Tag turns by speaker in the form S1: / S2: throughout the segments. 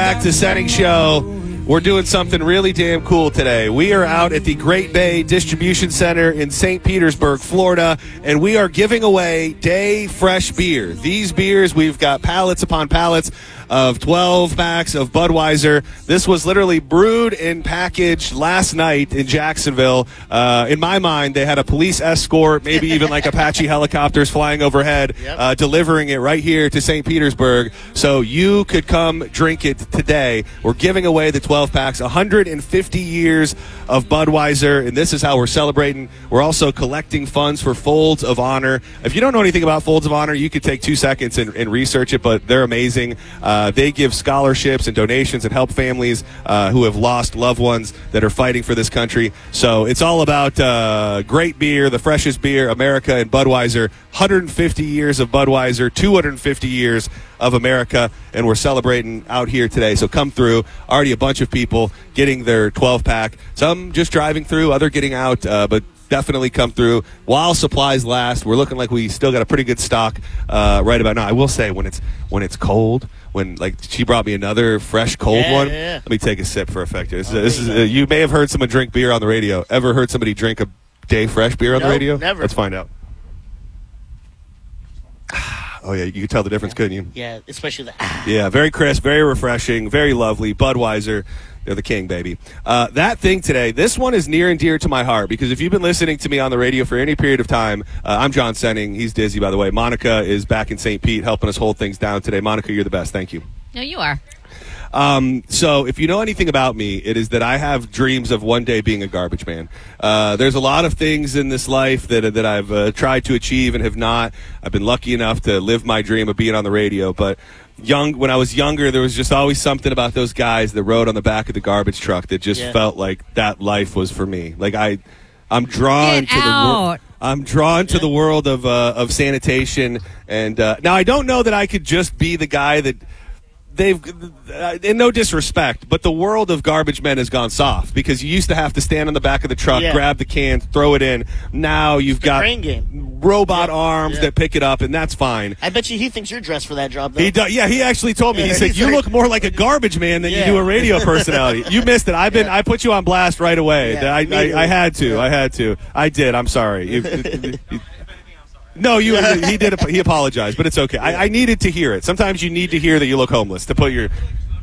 S1: back to Setting Show. We're doing something really damn cool today. We are out at the Great Bay Distribution Center in St. Petersburg, Florida, and we are giving away Day Fresh beer. These beers, we've got pallets upon pallets of 12 packs of Budweiser. This was literally brewed and packaged last night in Jacksonville. In my mind, they had a police escort, maybe even like Apache helicopters flying overhead, delivering it right here to St. Petersburg. So you could come drink it today. We're giving away the 12 packs, 150 years of Budweiser, and this is how we're celebrating. We're also collecting funds for Folds of Honor. If you don't know anything about Folds of Honor, you could take 2 seconds and research it, but they're amazing. They give scholarships and donations and help families who have lost loved ones that are fighting for this country. So it's all about great beer, the freshest beer, America and Budweiser. 150 years of Budweiser, 250 years of America, and we're celebrating out here today. So come through. Already a bunch of people getting their 12-pack. Some just driving through, other getting out, but definitely come through while supplies last. We're looking like we still got a pretty good stock right about now. I will say when it's cold, when like she brought me another fresh cold one. Yeah. Let me take a sip for effect here. This is you may have heard someone drink beer on the radio. Ever heard somebody drink a Day Fresh beer on the radio?
S2: Never.
S1: Let's find out. Oh, yeah, you could tell the difference, couldn't you?
S2: Yeah, especially the
S1: Yeah, very crisp, very refreshing, very lovely. Budweiser, they're the king, baby. That thing today, this one is near and dear to my heart because if you've been listening to me on the radio for any period of time, I'm John Senning. He's Dizzy, by the way. Monica is back in St. Pete helping us hold things down today. Monica, you're the best. Thank you.
S3: No, you are.
S1: So if you know anything about me, it is that I have dreams of one day being a garbage man. There's a lot of things in this life that I've tried to achieve and have not. I've been lucky enough to live my dream of being on the radio, but when I was younger, there was just always something about those guys that rode on the back of the garbage truck that just felt like that life was for me. Like I'm drawn to the world. I'm drawn to the world of sanitation, and now I don't know that I could just be the guy that they've, in no disrespect, but the world of garbage men has gone soft because you used to have to stand on the back of the truck, grab the can, throw it in. Now you've got robot arms that pick it up, and that's fine.
S2: I bet you he thinks you're dressed for that job, though.
S1: He does. Yeah, he actually told me. He said, you look more like a garbage man than you do a radio personality. You missed it. I put you on blast right away. I had to. I did. I'm sorry. No, he did. He apologized, but it's okay. I needed to hear it. Sometimes you need to hear that you look homeless to put your.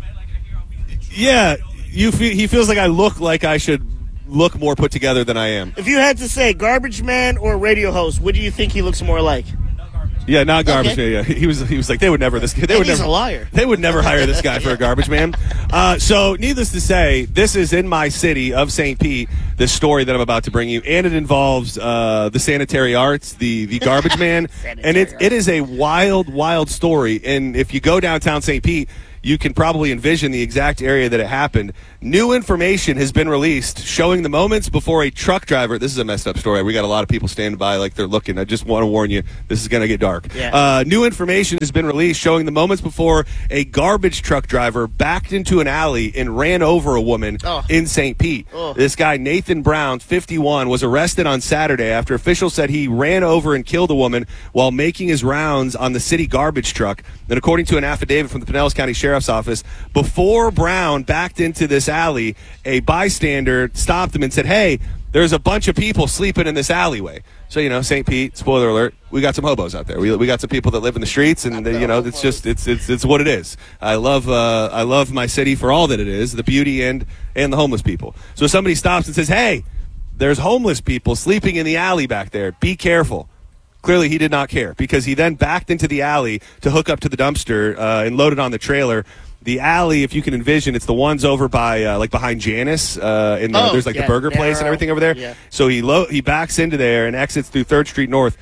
S1: Yeah, he feels like I look like I should look more put together than I am.
S2: If you had to say garbage man or radio host, what do you think he looks more like?
S1: Yeah, not garbage man. Yeah, he was like, they would never. He's
S2: a liar.
S1: They would never hire this guy for a garbage man. So, needless to say, this is in my city of St. Pete. This story that I'm about to bring you, and it involves the sanitary arts, the garbage man, and it is a wild story. And if you go downtown St. Pete, you can probably envision the exact area that it happened. New information has been released showing the moments before a truck driver. This is a messed up story. We got a lot of people standing by like they're looking. I just want to warn you, this is going to get dark. Yeah. New information has been released showing the moments before a garbage truck driver backed into an alley and ran over a woman in St. Pete. This guy, Nathan Brown, 51, was arrested on Saturday after officials said he ran over and killed a woman while making his rounds on the city garbage truck. And according to an affidavit from the Pinellas County Sheriff's Office, before Brown backed into this alley, a bystander stopped him and said, "Hey, there's a bunch of people sleeping in this alleyway." So, St. Pete, spoiler alert, we got some hobos out there. We got some people that live in the streets, and it's just it's what it is. I love my city for all that it is, the beauty and the homeless people. So somebody stops and says, "Hey, there's homeless people sleeping in the alley back there. Be careful." Clearly, he did not care because he then backed into the alley to hook up to the dumpster and load it on the trailer. The alley, if you can envision, it's the ones over by behind Janice. There's the burger place and everything over there. Yeah. So he backs into there and exits through 3rd Street North.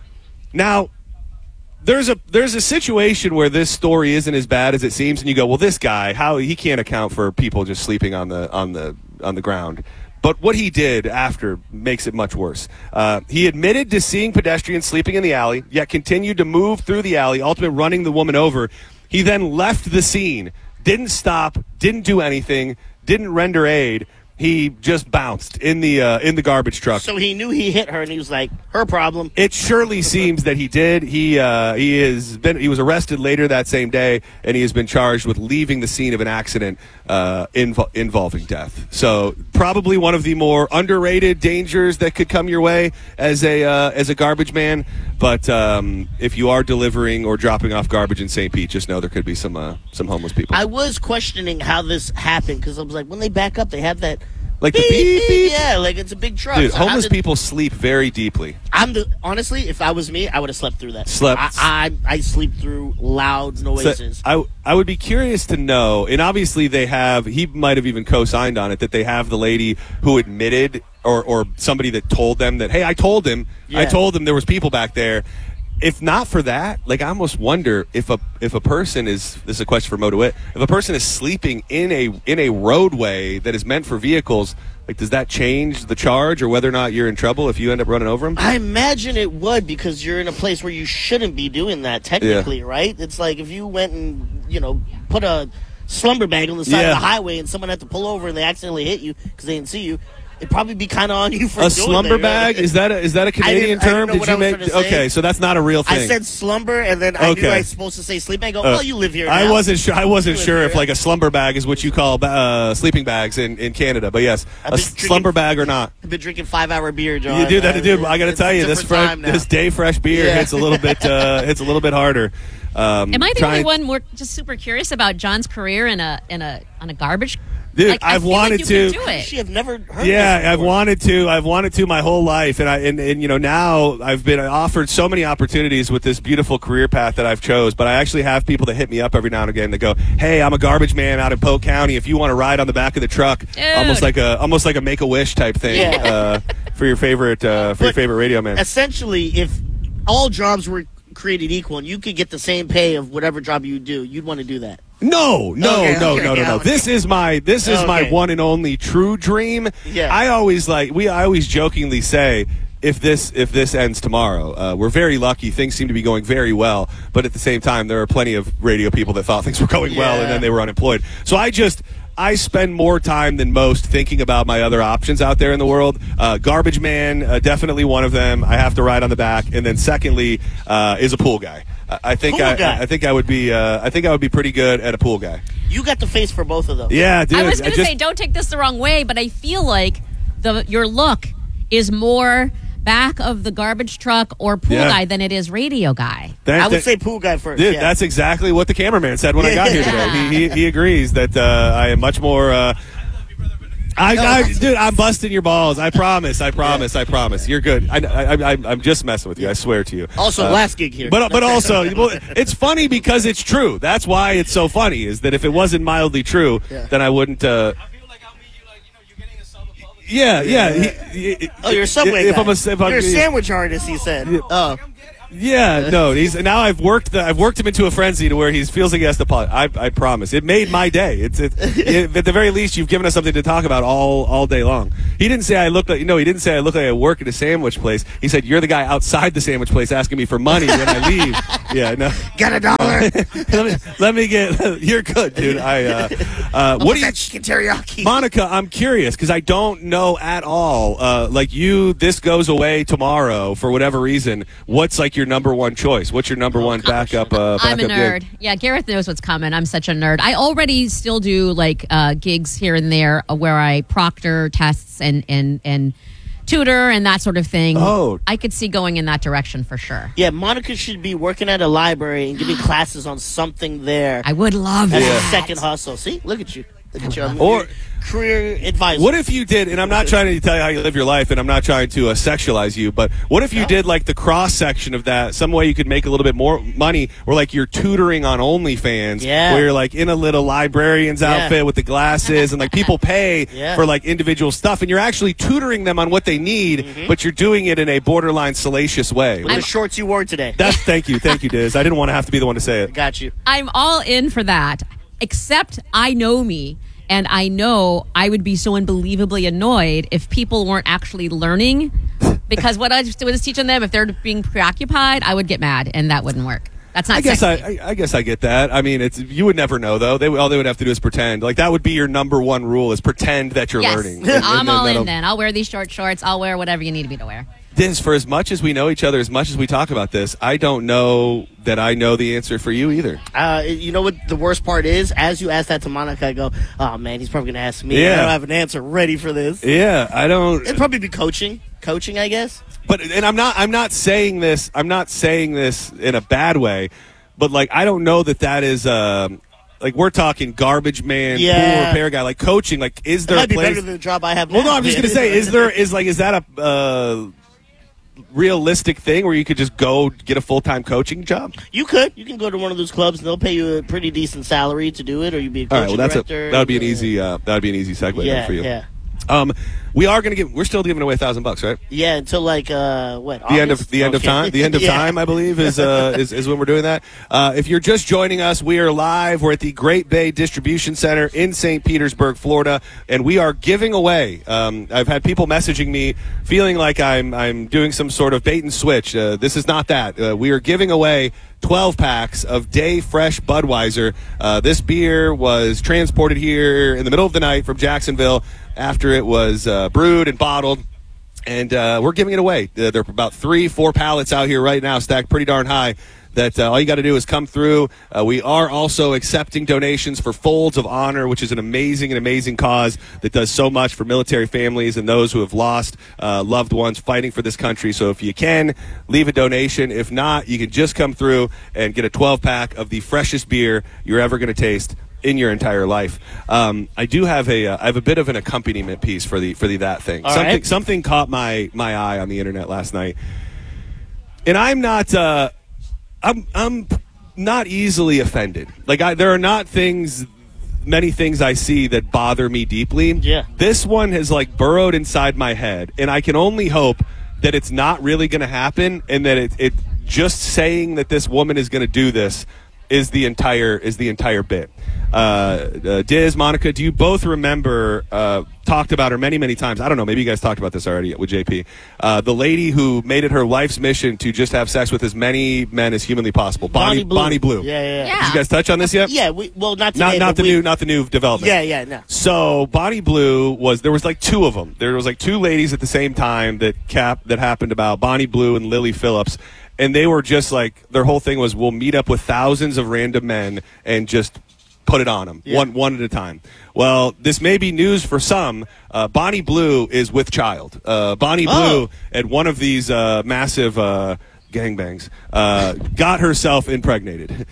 S1: Now, there's a situation where this story isn't as bad as it seems, and you go, well, this guy, how he can't account for people just sleeping on the ground. But what he did after makes it much worse. He admitted to seeing pedestrians sleeping in the alley, yet continued to move through the alley, ultimately running the woman over. He then left the scene, didn't stop, didn't do anything, didn't render aid, he just bounced in the garbage truck.
S2: So he knew he hit her, and he was like, "Her problem."
S1: It surely seems that he did. He was arrested later that same day, and he has been charged with leaving the scene of an accident involving death. So probably one of the more underrated dangers that could come your way as a garbage man. But if you are delivering or dropping off garbage in St. Pete, just know there could be some homeless people.
S2: I was questioning how this happened because I was like, when they back up, they have that.
S1: Like the beep, beep.
S2: Yeah, like it's a big truck.
S1: Dude,
S2: So
S1: homeless people sleep very deeply.
S2: Honestly, if I was me, I would have slept through that.
S1: Slept.
S2: I sleep through loud noises.
S1: So I would be curious to know, and obviously he might have even co-signed on it, that they have the lady who admitted or somebody that told them that, hey, I told him there was people back there. If not for that, like I almost wonder if a person this is a question for Mo DeWitt, if a person is sleeping in a roadway that is meant for vehicles, like does that change the charge or whether or not you're in trouble if you end up running over them?
S2: I imagine it would, because you're in a place where you shouldn't be doing that technically, right? It's like if you went and put a slumber bag on the side of the highway and someone had to pull over and they accidentally hit you because they didn't see you. It'd probably be kind of on you for
S1: a
S2: doing
S1: slumber
S2: that,
S1: bag.
S2: Right?
S1: Is that a Canadian term?
S2: Did you make?
S1: Okay, so that's not a real thing.
S2: I said slumber, and then I knew I was supposed to say sleeping. I go, well, you live here. Now.
S1: I wasn't sure if like a slumber bag is what you call sleeping bags in Canada, but yes, a slumber bag or not.
S2: I've been drinking 5-hour beer, John.
S1: You do that, dude. I got to tell you, this day fresh beer hits a little bit harder.
S3: Am I the only one more just super curious about John's career on a garbage?
S1: Dude,
S3: like,
S1: I've wanted to.
S2: Do it. I've never heard.
S1: Yeah, I've wanted to my whole life, and now I've been offered so many opportunities with this beautiful career path that I've chose. But I actually have people that hit me up every now and again that go, "Hey, I'm a garbage man out in Polk County. If you want to ride on the back of the truck,
S3: Dude.
S1: almost like a Make-A-Wish type thing for your favorite radio man."
S2: Essentially, if all jobs were created equal and you could get the same pay of whatever job you do, you'd want to do that.
S1: No. This is my one and only true dream.
S2: Yeah.
S1: I always jokingly say, if this ends tomorrow, we're very lucky. Things seem to be going very well, but at the same time, there are plenty of radio people that thought things were going well and then they were unemployed. So I spend more time than most thinking about my other options out there in the world. Garbage man, definitely one of them. I have to ride on the back, and then secondly is a pool guy. I think I would be pretty good at a pool guy.
S2: You got the face for both of them.
S1: Yeah, dude.
S3: I was going to say, don't take this the wrong way, but I feel like your look is more back of the garbage truck or pool guy than it is radio guy.
S2: I would say pool guy first.
S1: Dude, that's exactly what the cameraman said when I got here today. He agrees that I am much more. Dude, I'm busting your balls. I promise. You're good. I'm just messing with you. I swear to you.
S2: Also, last gig here.
S1: But also, it's funny because it's true. That's why it's so funny. Is that if it wasn't mildly true, then I wouldn't. Yeah.
S2: You're a Subway guy. You're a sandwich artist, he said. Oh.
S1: Yeah, no. Now I've worked him into a frenzy to where he feels like he has to apologize. I promise. It made my day. At the very least, you've given us something to talk about all day long. He didn't say I look like I work at a sandwich place. He said you're the guy outside the sandwich place asking me for money when I leave. Yeah, no.
S2: Got $1.
S1: let me get. You're good, dude. What do you?
S2: Chicken teriyaki.
S1: Monica, I'm curious because I don't know at all. This goes away tomorrow for whatever reason. What's like your number one choice? What's your number one backup?
S3: I'm a nerd.
S1: Gig?
S3: Yeah, Gareth knows what's coming. I'm such a nerd. I already still do gigs here and there where I proctor tests and tutor and that sort of thing.
S1: Oh,
S3: I could see going in that direction for sure.
S2: Yeah, Monica should be working at a library and giving classes on something there.
S3: I would love
S2: that.
S3: As
S2: a second hustle. See, look at you.
S1: Or
S2: career advisor.
S1: What if you did, and I'm not trying to tell you how you live your life, and I'm not trying to sexualize you, but what if you did like the cross section of that, some way you could make a little bit more money, or like you're tutoring on OnlyFans, where you're like in a little librarian's outfit with the glasses, and like people pay for like individual stuff, and you're actually tutoring them on what they need, but you're doing it in a borderline salacious way.
S2: With the shorts you wore today.
S1: Thank you, Diz. I didn't want to have to be the one to say it.
S2: Got you.
S3: I'm all in for that, except I know me. And I know I would be so unbelievably annoyed if people weren't actually learning, because what I was teaching them, if they're being preoccupied, I would get mad, and that wouldn't work. That's not.
S1: I guess
S3: sexy.
S1: I guess I get that. I mean, you would never know though. All they would have to do is pretend. Like that would be your number one rule: is pretend that you're
S3: Yes.
S1: learning.
S3: I'm all
S1: that'll-
S3: in. Then I'll wear these short shorts. I'll wear whatever you need me to wear.
S1: Diz, for as much as we know each other, as much as we talk about this, I don't know that I know the answer for you either.
S2: You know what the worst part is? As you ask that to Monica, I go, "Oh man, he's probably gonna ask me.
S1: Yeah.
S2: I don't have an answer ready for this."
S1: Yeah, I don't.
S2: It'd probably be coaching, I guess.
S1: But I'm not saying this. I'm not saying this in a bad way. But like, I don't know that is. Like we're talking garbage man, pool repair guy. Like coaching. Like, is there
S2: It might
S1: a
S2: be
S1: place?
S2: better than the job I have now.
S1: Well, no, I'm just gonna say, is that a realistic thing where you could just go get a full-time coaching job?
S2: You can go to one of those clubs and they'll pay you a pretty decent salary to do it, or you'd be a
S1: All right,
S2: coaching
S1: well,
S2: director.
S1: that would be an easy segue then for you.
S2: Yeah.
S1: We're still giving away $1,000, right?
S2: Yeah, until like what?
S1: The end of time. The end of
S2: Yeah.
S1: time, I believe, is when we're doing that. If you're just joining us, we are live. We're at the Great Bay Distribution Center in St. Petersburg, Florida, and we are giving away. I've had people messaging me, feeling like I'm doing some sort of bait and switch. This is not that. We are giving away 12 packs of Day Fresh Budweiser. This beer was transported here in the middle of the night from Jacksonville after it was brewed and bottled. And we're giving it away. There are about 3-4 pallets out here right now, stacked pretty darn high, that all you got to do is come through. We are also accepting donations for Folds of Honor, which is an amazing cause that does so much for military families and those who have lost loved ones fighting for this country. So if you can, leave a donation. If not, you can just come through and get a 12-pack of the freshest beer you're ever going to taste in your entire life. I do have I have a bit of an accompaniment piece for the that thing. Something caught my eye on the internet last night, and I'm not I'm not easily offended. Like there are not many things I see that bother me deeply.
S2: Yeah.
S1: This one has like burrowed inside my head, and I can only hope that it's not really going to happen, and that it just saying that this woman is going to do this is the entire bit. Diz, Monica, do you both remember, talked about her many times? I don't know, maybe you guys talked about this already with JP. The lady who made it her life's mission to just have sex with as many men as humanly possible. Bonnie Blue.
S2: Yeah.
S3: Yeah.
S1: Did you guys touch on this yet?
S2: Yeah, not today,
S1: not the new development.
S2: Yeah, no.
S1: So Bonnie Blue there was like two of them. There was like two ladies at the same time that happened about Bonnie Blue and Lily Phillips. And they were just like, their whole thing was, we'll meet up with thousands of random men and just put it on them, one at a time. Well, this may be news for some. Bonnie Blue is with child. Bonnie Blue, at one of these massive gangbangs, got herself impregnated.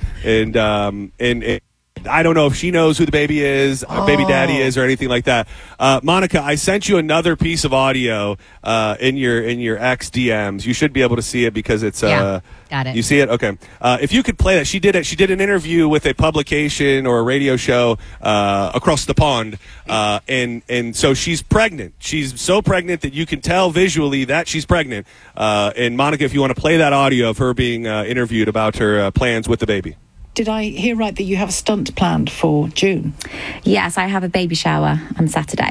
S1: And I don't know if she knows who the baby is, baby daddy is, or anything like that. Monica, I sent you another piece of audio in your X DMs. You should be able to see it because it's
S3: got it.
S1: You see it? Okay. If you could play that, she did an interview with a publication or a radio show across the pond, and so she's pregnant. She's so pregnant that you can tell visually that she's pregnant. And Monica, if you want to play that audio of her being interviewed about her plans with the baby.
S4: Did I hear right that you have a stunt planned for June?
S5: Yes, I have a baby shower on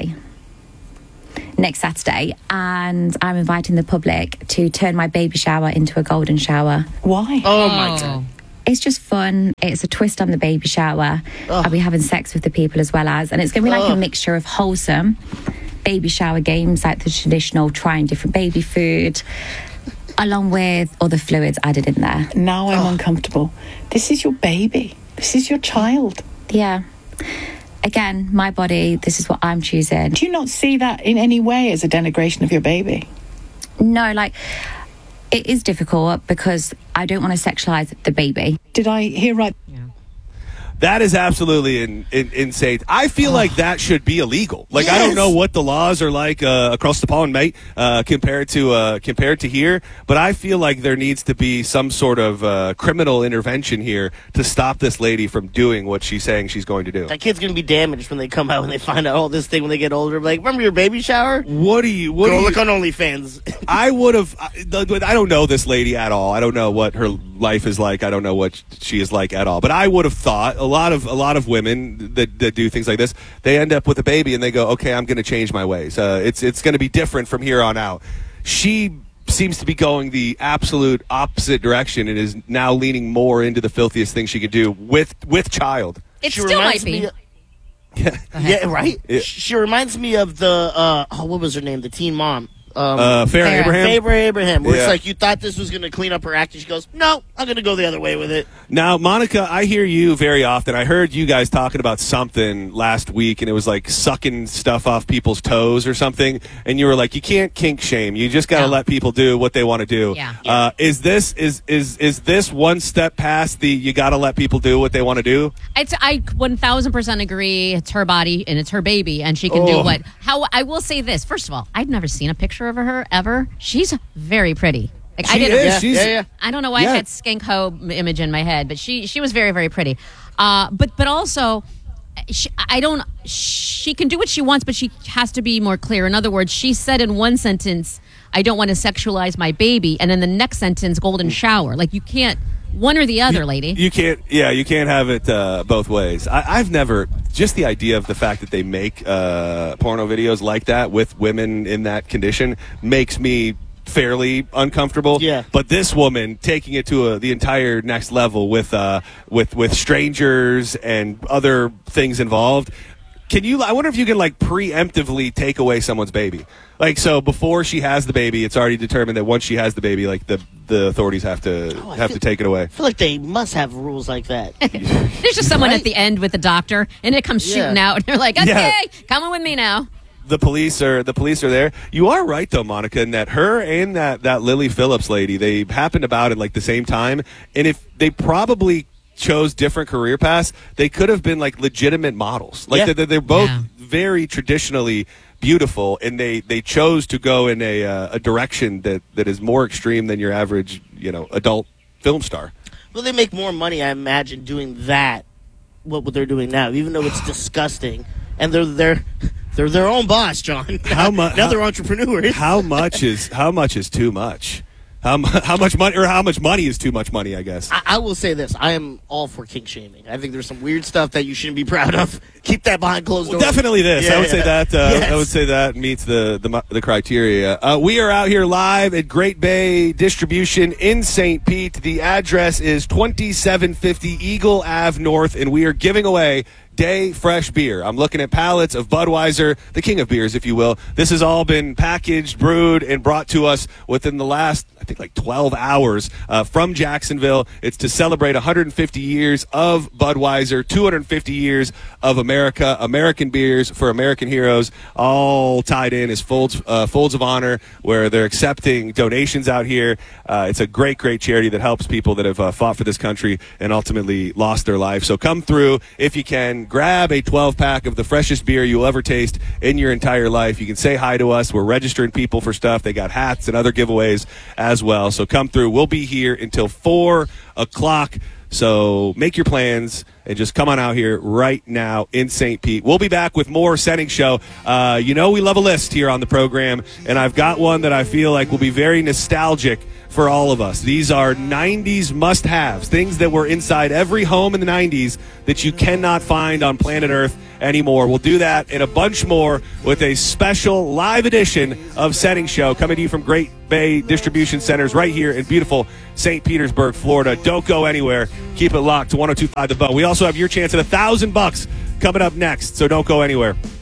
S5: next Saturday, and I'm inviting the public to turn my baby shower into a golden shower.
S4: Why?
S2: Oh my God.
S5: It's just fun. It's a twist on the baby shower. I'll be having sex with the people as well as, and it's going to be like a mixture of wholesome baby shower games, like the traditional trying different baby food, along with other fluids added in there.
S4: Now I'm uncomfortable. This is your baby. This is your child.
S5: Yeah. Again, my body, this is what I'm choosing.
S4: Do you not see that in any way as a denigration of your baby?
S5: No, like, it is difficult because I don't want to sexualize the baby.
S4: Did I hear right?
S1: That is absolutely insane. I feel like that should be illegal. Like, I don't know what the laws are like across the pond, mate, compared to here. But I feel like there needs to be some sort of criminal intervention here to stop this lady from doing what she's saying she's going to do.
S2: That kid's going to be damaged when they come out and they find out all this thing when they get older. Like, remember your baby shower?
S1: Go
S2: look on OnlyFans.
S1: I would have. I don't know this lady at all. I don't know what her life is like. I don't know what she is like at all. But I would have thought a lot of women that do things like this, they end up with a baby and they go, okay, I'm going to change my ways. It's going to be different from here on out. She seems to be going the absolute opposite direction and is now leaning more into the filthiest thing she could do with child.
S3: It
S2: She
S3: still might
S2: reminds
S3: be.
S2: me- Yeah, right.
S1: Yeah.
S2: She reminds me of the what was her name? The teen mom.
S1: Farrah
S3: Farrah.
S1: Abraham.
S2: Faber Abraham, where
S1: Yeah.
S2: it's like you thought this was going to clean up her act, and she goes, "No, I'm going to go the other way with it."
S1: Now, Monica, I hear you very often. I heard you guys talking about something last week, and it was like sucking stuff off people's toes or something. And you were like, "You can't kink shame. You just got to
S3: Yeah.
S1: let people do what they want to do."
S3: Yeah.
S1: Is this one step past the you got to let people do what they want to do?
S3: I 1000% agree. It's her body and it's her baby, and she can do what. How I will say this. First of all, I've never seen a picture of her ever. She's very pretty. Like I
S1: She
S3: didn't.
S1: is. She's-
S2: yeah.
S3: I don't know why
S1: Yeah.
S3: I had Skank Ho image in my head, but she was very, very pretty. But also, she can do what she wants, but she has to be more clear. In other words, she said in one sentence, "I don't want to sexualize my baby," and in the next sentence, "golden shower." Like you can't one or the other, lady.
S1: You can't. Yeah, you can't have it both ways. I've never. Just the idea of the fact that they make porno videos like that with women in that condition makes me fairly uncomfortable.
S2: Yeah.
S1: But this woman taking it to the entire next level with strangers and other things involved. Can you? I wonder if you can like preemptively take away someone's baby. Like so, before she has the baby, it's already determined that once she has the baby, like the authorities have to take it away.
S2: I feel like they must have rules like that.
S3: There's just someone
S2: Right.
S3: at the end with the doctor, and it comes shooting
S2: Yeah.
S3: out, and they're like, "Okay,
S1: Yeah.
S3: coming with me now."
S1: The police are there. You are right though, Monica, in that her and that Lily Phillips lady, they happened about at like the same time, and if they probably chose different career paths, they could have been like legitimate models. Like
S2: Yeah.
S1: they're both
S3: Yeah.
S1: very traditionally beautiful, and they chose to go in a direction that is more extreme than your average adult film star.
S2: Well, they make more money, I imagine, doing that. What they're doing now, even though it's disgusting, and they're their own boss, John.
S1: How mu-
S2: Now they're entrepreneurs.
S1: How much is too much? How much money, or how much money is too much money? I guess.
S2: I will say this: I am all for kink shaming. I think there's some weird stuff that you shouldn't be proud of. Keep that behind closed doors.
S1: Definitely this.
S2: Yeah,
S1: I would say that.
S2: Yes.
S1: I would say that meets the criteria. We are out here live at Great Bay Distribution in St. Pete. The address is 2750 Eagle Ave North, and we are giving away Day Fresh beer. I'm looking at pallets of Budweiser, the king of beers, if you will. This has all been packaged, brewed, and brought to us within the last, I think, like 12 hours from Jacksonville. It's to celebrate 150 years of Budweiser, 250 years of America, American beers for American heroes, all tied in as Folds of Honor, where they're accepting donations out here. It's a great, great charity that helps people that have fought for this country and ultimately lost their life. So come through if you can. Grab a 12-pack of the freshest beer you'll ever taste in your entire life. You can say hi to us. We're registering people for stuff. They got hats and other giveaways as well. So come through. We'll be here until 4 o'clock. So make your plans and just come on out here right now in St. Pete. We'll be back with more Setting Show. We love a list here on the program, and I've got one that I feel like will be very nostalgic for all of us. These are 90s must-haves, things that were inside every home in the 90s that you cannot find on planet Earth anymore. We'll do that and a bunch more with a special live edition of Setting Show coming to you from Great Bay Distribution Centers right here in beautiful St. Petersburg, Florida. Don't go anywhere. Keep it locked to 102.5 The Bone. We also have your chance at $1,000 coming up next, so don't go anywhere.